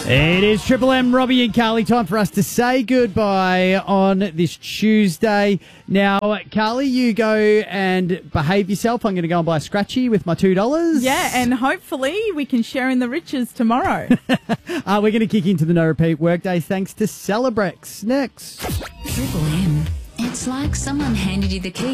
It is Triple M, Robbie and Carly. Time for us to say goodbye on this Tuesday. Now, Carly, you go and behave yourself. I'm going to go and buy a scratchy with my $2. Yeah, and hopefully we can share in the riches tomorrow. We're going to kick into the no repeat workdays thanks to Celebrex. Next. Triple M. It's like someone handed you the key.